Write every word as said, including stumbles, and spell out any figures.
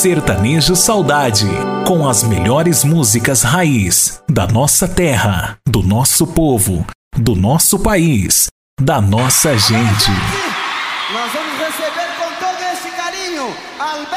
Sertanejo Saudade, com as melhores músicas raiz da nossa terra, do nosso povo, do nosso país, da nossa gente. Nós vamos receber com todo esse carinho